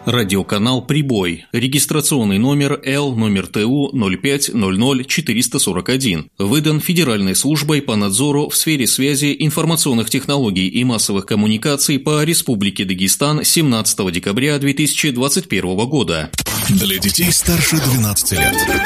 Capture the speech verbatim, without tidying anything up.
Радиоканал «Прибой». Регистрационный номер Л номер Т У ноль пять ноль ноль четыреста сорок один. Выдан Федеральной службой по надзору в сфере связи, информационных технологий и массовых коммуникаций по Республике Дагестан семнадцатого декабря две тысячи двадцать первого года. Для детей старше двенадцати лет.